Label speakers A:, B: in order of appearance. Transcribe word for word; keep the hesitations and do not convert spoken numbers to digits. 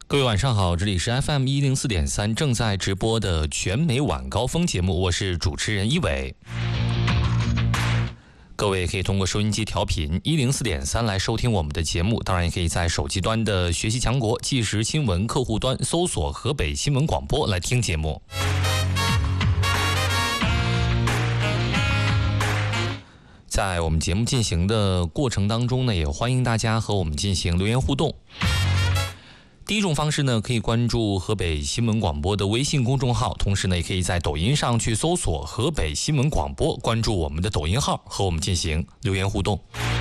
A: 各位晚上好，这里是 F M 一零四点三正在直播的全美晚高峰节目，我是主持人一伟。各位可以通过收音机调频一零四点三来收听我们的节目，当然也可以在手机端的学习强国即时新闻客户端搜索河北新闻广播来听节目。在我们节目进行的过程当中呢，也欢迎大家和我们进行留言互动。第一种方式呢，可以关注河北新闻广播的微信公众号，同时呢，也可以在抖音上去搜索河北新闻广播，关注我们的抖音号，和我们进行留言互动。